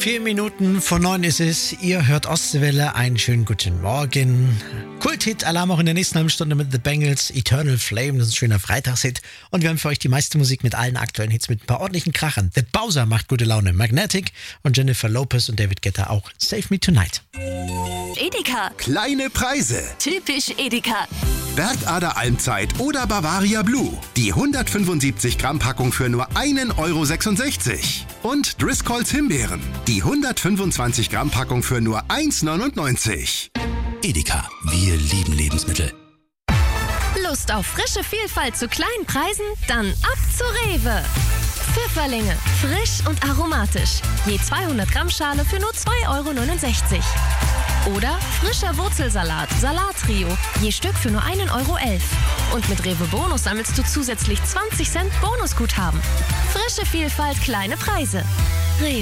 4 Minuten vor 9 ist es. Ihr hört Ostwelle. Einen schönen guten Morgen. Kulthit-Alarm auch in der nächsten halben Stunde mit The Bangles. Eternal Flame, das ist ein schöner Freitagshit. Und wir haben für euch die meiste Musik mit allen aktuellen Hits mit ein paar ordentlichen Krachern. The Bowser macht gute Laune. Magnetic und Jennifer Lopez und David Guetta auch. Save Me Tonight. Edeka. Kleine Preise. Typisch Edeka. Bergader Almzeit oder Bavaria Blue. Die 175 Gramm Packung für nur 1,66 €. Und Driscolls Himbeeren. Die 125 Gramm Packung für nur 1,99 €. Edeka, wir lieben Lebensmittel. Lust auf frische Vielfalt zu kleinen Preisen? Dann ab zu Rewe. Pfifferlinge, frisch und aromatisch. Je 200 Gramm Schale für nur 2,69 €. Oder frischer Wurzelsalat, Salattrio, je Stück für nur 1,11 €. Und mit Rewe Bonus sammelst du zusätzlich 20 Cent Bonusguthaben. Frische Vielfalt, kleine Preise.